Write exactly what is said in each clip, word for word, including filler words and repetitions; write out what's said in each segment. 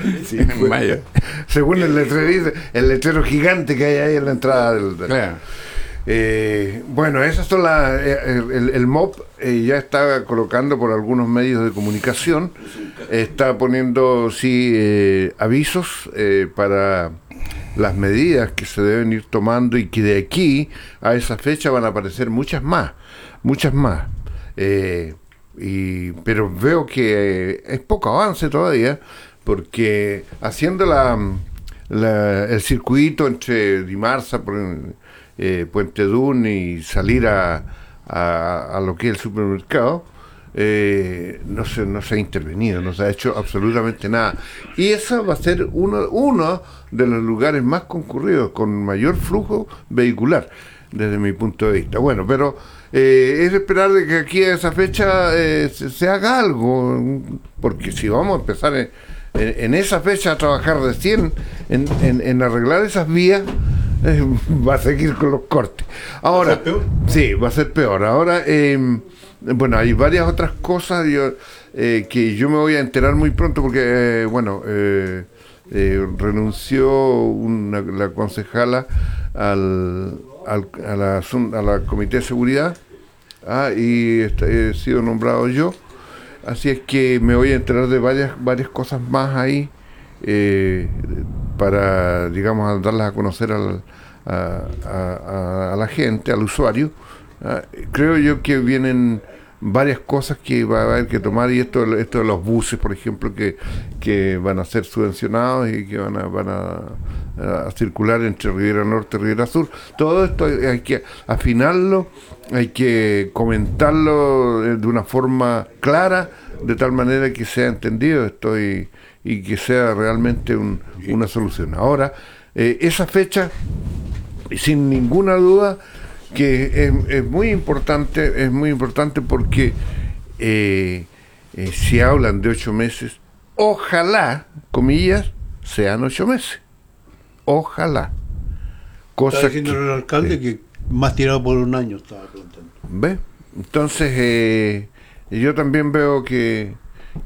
Sí, en mayo. Según el letrero, el letrero gigante que hay ahí en la entrada del... del Claro. Eh, bueno, esas son las... El, el, el M O P eh, ya está colocando por algunos medios de comunicación, está poniendo, sí, eh, avisos eh, para las medidas que se deben ir tomando y que de aquí a esa fecha van a aparecer muchas más, muchas más. Eh, y, pero veo que eh, es poco avance todavía, porque haciendo la, la, el circuito entre Dimarsa, por, eh, Puente Dun y salir a, a, a lo que es el supermercado, eh, no se, no se ha intervenido, no se ha hecho absolutamente nada. Y eso va a ser uno, uno de los lugares más concurridos, con mayor flujo vehicular, desde mi punto de vista. Bueno, pero eh, es esperar de que aquí a esa fecha eh, se, se haga algo, porque si vamos a empezar en, en, en esa fecha a trabajar recién en, en, en arreglar esas vías, eh, va a seguir con los cortes. Ahora, ¿va a ser peor? Sí, va a ser peor. Ahora, eh, bueno, hay varias otras cosas yo, eh, que yo me voy a enterar muy pronto, porque, eh, bueno, eh, eh, renunció una, la concejala al, al a, la, a la Comité de Seguridad, ah, y este, he sido nombrado yo, así es que me voy a enterar de varias varias cosas más ahí, eh, para, digamos, darlas a conocer al, a, a, a la gente, al usuario. Ah, creo yo que vienen varias cosas que va a haber que tomar, y esto, esto de los buses, por ejemplo, que, que van a ser subvencionados y que van a, van a, a circular entre Riviera Norte y Riviera Sur. Todo esto hay que afinarlo, hay que comentarlo de una forma clara, de tal manera que sea entendido esto y, y que sea realmente un, una solución. Ahora, eh, esa fecha, sin ninguna duda, que es, es muy importante, es muy importante porque eh, eh, si hablan de ocho meses, ojalá, comillas, sean ocho meses. Ojalá. Cosa está diciendo que, el alcalde, eh, que más tirado por un año estaba preguntando. ¿Ve? Entonces, eh, yo también veo que,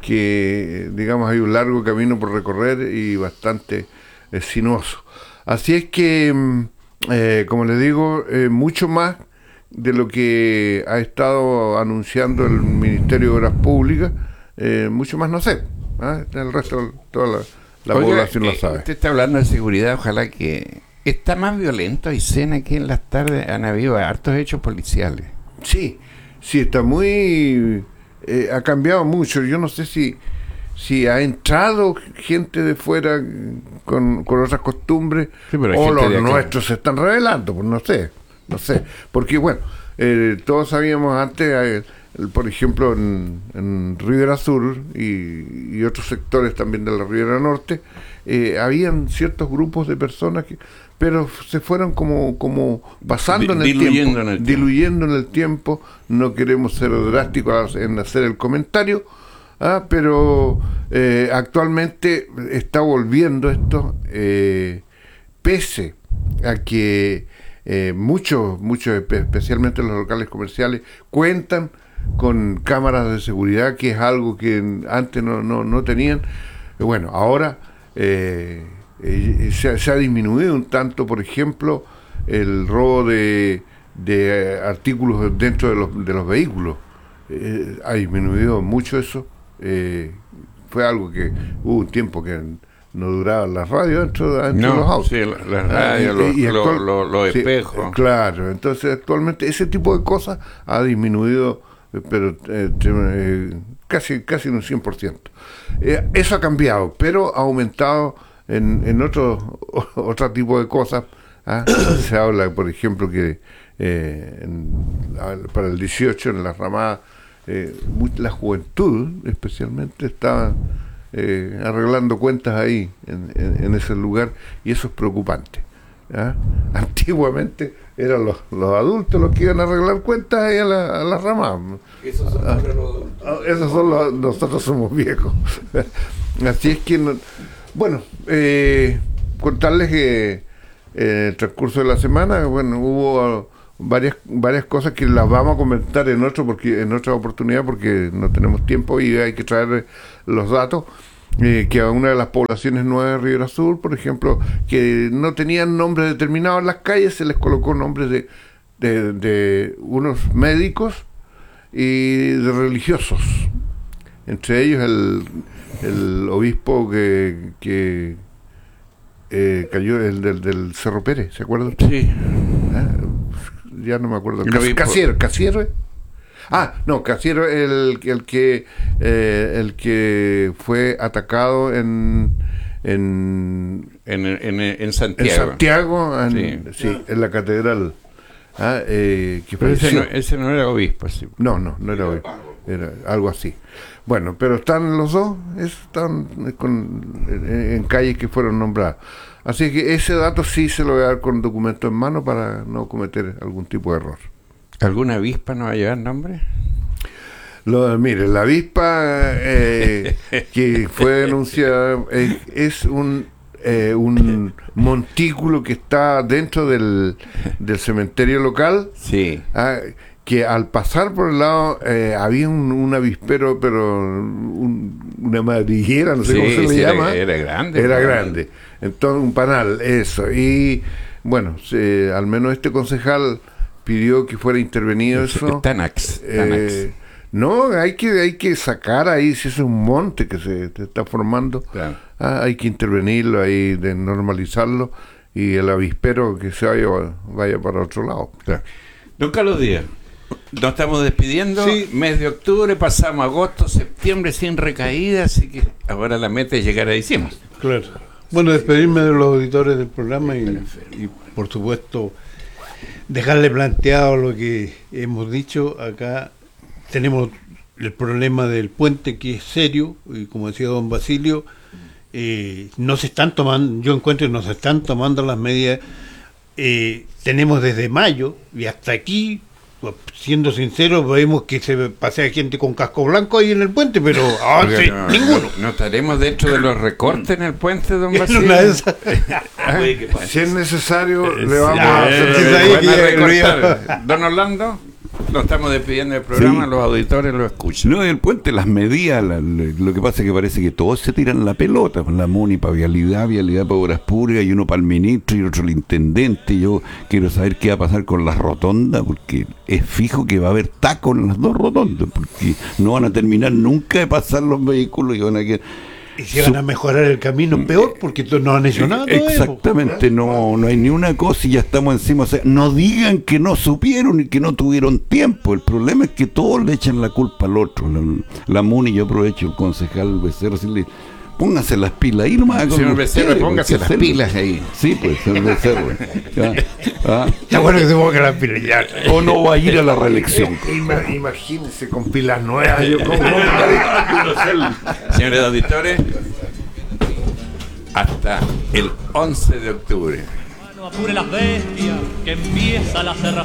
que, digamos, hay un largo camino por recorrer y bastante eh, sinuoso. Así es que... Eh, como les digo, eh, mucho más de lo que ha estado anunciando el Ministerio de Obras Públicas, eh, mucho más no sé, ¿eh? El resto, toda la, la Oiga, población eh, lo sabe. Usted está hablando de seguridad, ojalá que... Está más violento, y cena que en las tardes han habido hartos hechos policiales. Sí, sí, está muy... Eh, ha cambiado mucho, yo no sé si... si ha entrado gente de fuera con, con otras costumbres, sí, o los nuestros se están revelando, pues no sé, no sé, porque bueno, eh, todos sabíamos antes, eh, por ejemplo, en, en Riviera Sur y, y otros sectores también de la Riviera Norte, eh, habían ciertos grupos de personas que, pero se fueron como, como pasando en el diluyendo tiempo, en el diluyendo en el tiempo. No queremos ser drásticos en hacer el comentario. Ah, pero eh, actualmente está volviendo esto, eh, pese a que eh, muchos, muchos, especialmente los locales comerciales, cuentan con cámaras de seguridad, que es algo que antes no, no, no tenían. Bueno, ahora eh, eh, se, se ha disminuido un tanto, por ejemplo, el robo de, de artículos dentro de los, de los vehículos. Eh, ha disminuido mucho eso. Eh, fue algo que hubo un tiempo que no duraba las radios dentro, dentro no, de los autos. Sí, las radios, ah, y, los, y actual, los, los sí, espejos. Claro, entonces actualmente ese tipo de cosas ha disminuido, pero eh, eh, casi casi un cien por ciento. Eh, eso ha cambiado, pero ha aumentado en, en otro, otro tipo de cosas. ¿Ah? Se habla, por ejemplo, que eh, en, para el dieciocho en la ramada, Eh, muy, la juventud especialmente estaba eh, arreglando cuentas ahí en, en, en ese lugar, y eso es preocupante. ¿Ah? Antiguamente eran los, los adultos los que iban a arreglar cuentas ahí a la, a la ramada. Esos son, ah, los, esos son los, nosotros somos viejos. Así es que no, bueno, eh, contarles que en el transcurso de la semana, bueno, hubo varias varias cosas que las vamos a comentar en otro porque en otra oportunidad, porque no tenemos tiempo y hay que traer los datos. eh, que a una de las poblaciones nuevas de Ribera Sur, por ejemplo, que no tenían nombres determinados en las calles, se les colocó nombres de, de, de unos médicos y de religiosos. Entre ellos el, el obispo que, que eh, cayó, el del, del Cerro Pérez, ¿se acuerdan? Sí. ¿Ah? Ya no me acuerdo. El Cas- obispo. Casiero, Casiero. Ah, no, Casiero, el, el que eh, el que fue atacado en en, En, en, en en Santiago. Santiago, en, sí. Sí. sí, en la catedral. Ah, eh, que Pero ese falleció. no, ese no era obispo, sí. No, no, no era hoy. Era algo así. Bueno, pero están los dos, están con, en, en calles que fueron nombradas. Así que ese dato sí se lo voy a dar con documento en mano para no cometer algún tipo de error. ¿Alguna avispa no va a llevar nombre? Lo, mire, la avispa eh, que fue denunciada eh, es un eh, un montículo que está dentro del, del cementerio local. Sí. Ah, que al pasar por el lado eh, había un, un avispero, pero un- una madriguera, no sé Sí, cómo se le sí, era- llama. era grande, Era pues. grande. Entonces, un panal, eso. Y bueno, se- al menos este concejal pidió que fuera intervenido eso. Tanax. Eh, Tanax. no, hay que hay que sacar ahí, si es un monte que se te está formando, Claro. ah, hay que intervenirlo ahí, de normalizarlo, y el avispero que se vaya, vaya para otro lado. Claro. Don Carlos Díaz, nos estamos despidiendo. Sí. Mes de octubre, pasamos agosto, septiembre sin recaída, así que ahora la meta es llegar a diciembre. Claro. Bueno, despedirme de los auditores del programa y, y, por supuesto, dejarle planteado lo que hemos dicho. Acá tenemos el problema del puente, que es serio, y como decía don Basilio, eh, no se están tomando, yo encuentro que no se están tomando las medidas. Eh, tenemos desde mayo y hasta aquí, pues, siendo sinceros, vemos que se pasea gente con casco blanco ahí en el puente, pero avance Porque no, ninguno. no- no estaremos dentro de los recortes en el puente, don En Basilio. una de esas- Si es necesario, le sí, vamos ah, a eh, hacer. sí, Eh, sabía van que a ya lo iba- recortar. Don Orlando, lo estamos despidiendo del programa, Sí. los auditores lo escuchan. No, el puente, las medidas, la- la- lo que pasa es que parece que todos se tiran la pelota, pues, la MUNI para vialidad, vialidad para obras públicas, y uno para el ministro y otro el intendente. Yo quiero saber qué va a pasar con las rotondas, porque es fijo que va a haber tacos en las dos rotondas, porque no van a terminar nunca de pasar los vehículos y van a quedar... Y si van a mejorar el camino, peor, porque to- no han hecho nada. todavía, po. Exactamente, no, no hay ni una cosa y ya estamos encima. O sea, no digan que no supieron y que no tuvieron tiempo. El problema es que todos le echan la culpa al otro. La, la MUNI, yo aprovecho el concejal Becerra, decirle, pónganse las pilas ahí nomás. con Señor ustedes, Becerra, póngase hay que las hacerlo. pilas ahí. Sí, pues, señor Becerra. Ya, ah, Está bueno que se ponga la pila ya. o no va a ir a la reelección. Ima- Imagínense con pilas nuevas. Yo como, Señores auditores, hasta el once de octubre. No apure las bestias, que empieza la cerrazón.